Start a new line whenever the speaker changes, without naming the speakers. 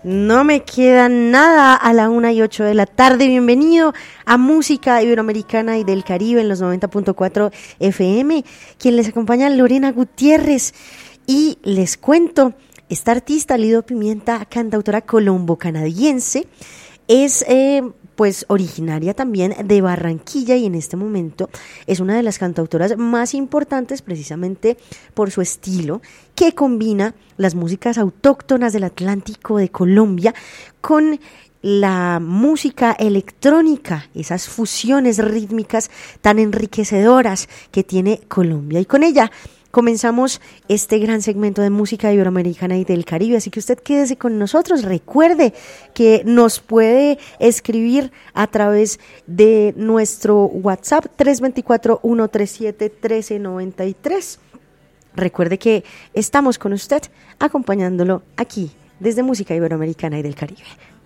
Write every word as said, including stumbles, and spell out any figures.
No me queda nada a la una y ocho de la tarde. Bienvenido a Música Iberoamericana y del Caribe en los noventa punto cuatro F M. Quien les acompaña, Lorena Gutiérrez. Y les cuento, esta artista, Lido Pimienta, cantautora colombo-canadiense, es eh, pues originaria también de Barranquilla y en este momento es una de las cantautoras más importantes precisamente por su estilo, que combina las músicas autóctonas del Atlántico de Colombia con la música electrónica, esas fusiones rítmicas tan enriquecedoras que tiene Colombia. Y con ella comenzamos este gran segmento de música iberoamericana y del Caribe, así que usted quédese con nosotros. Recuerde que nos puede escribir a través de nuestro WhatsApp tres dos cuatro, uno tres siete, uno tres nueve tres. Recuerde que estamos con usted acompañándolo aquí desde Música Iberoamericana y del Caribe.